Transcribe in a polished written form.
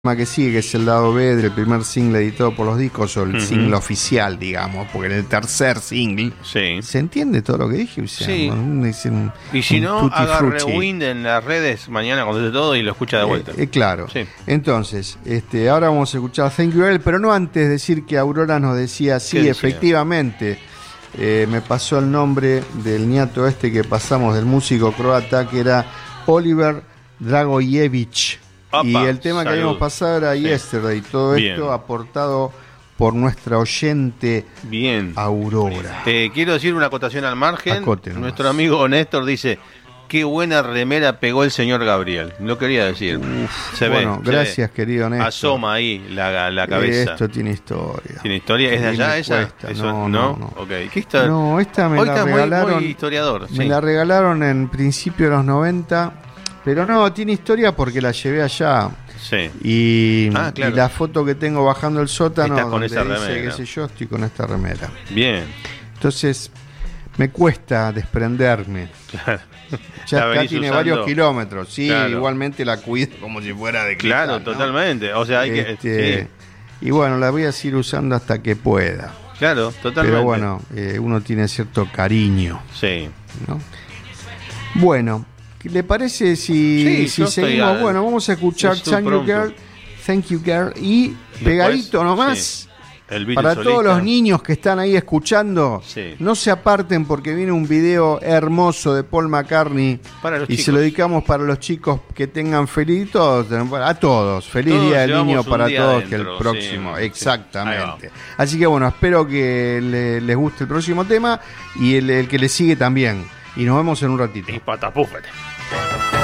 que sigue, que es el lado B del primer single editado por los discos, o el single oficial, digamos, porque en el tercer single ¿se entiende todo lo que dije? O sea, y si no, haga rewind en las redes mañana cuando esté todo y lo escucha de vuelta. Claro. Entonces, ahora vamos a escuchar Thank You Girl, pero no antes decir que Aurora nos decía, sí, efectivamente, me pasó el nombre del niato que pasamos, del músico croata, que era Oliver Dragojevic. Y el tema que habíamos pasado era Yesterday, y todo esto aportado por nuestra oyente Aurora. Quiero decir una acotación al margen. Nuestro amigo Néstor dice: qué buena remera pegó el señor Gabriel. Lo quería decir. Gracias, querido Néstor. Asoma ahí la cabeza. Esto tiene historia. ¿Tiene historia? ¿Es de allá esa? No. Okay. ¿Qué historia? No, esta me la regalaron. Muy historiador. Me la regalaron en principio de los 90. Pero no, tiene historia porque la llevé allá. Sí. Y la foto que tengo bajando el sótano, estás con esa dice, remera. qué sé yo, estoy con esta remera. Bien. Entonces, me cuesta desprenderme. Claro. Ya acá tiene varios kilómetros. Sí, igualmente la cuido como si fuera de cristal. Claro, totalmente. O sea, hay que... Y bueno, la voy a seguir usando hasta que pueda. Claro, totalmente. Pero bueno, uno tiene cierto cariño. Sí. ¿No? Bueno, ¿le parece si seguimos? Bueno, vamos a escuchar Thank You Girl y después, pegadito nomás, para todos los niños que están ahí escuchando, no se aparten porque viene un video hermoso de Paul McCartney y chicos. Se lo dedicamos para los chicos que tengan feliz, a todos, feliz Día del Niño para todos, que el próximo, exactamente. Así que bueno, espero que les guste el próximo tema y el que le sigue también. Y nos vemos en un ratito. Y patapúfete.